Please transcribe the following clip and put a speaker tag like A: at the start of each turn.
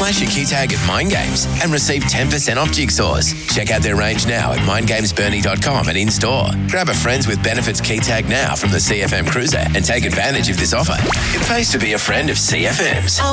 A: flash your key tag at Mind Games and receive 10% off jigsaws. Check out their range now at mindgamesburnie.com and in-store. Grab a Friends with Benefits key tag now from the CFM Cruiser and take advantage of this offer. It pays to be a friend of CFM's.